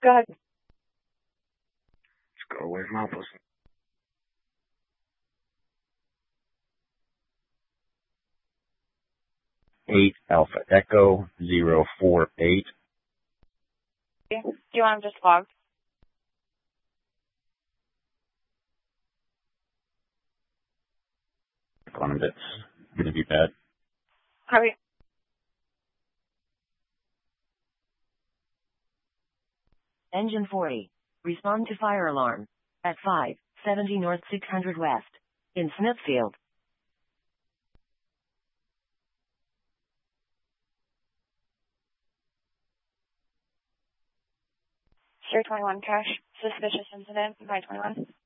Go ahead. Let's go away from Alpha. 8 Alpha Echo 048. Do you want them just logged? On that's going to be bad. Copy. Engine 40. Respond to fire alarm. At 570 North 600 West. In Smithfield. Sierra 21 crash. Suspicious incident by 21.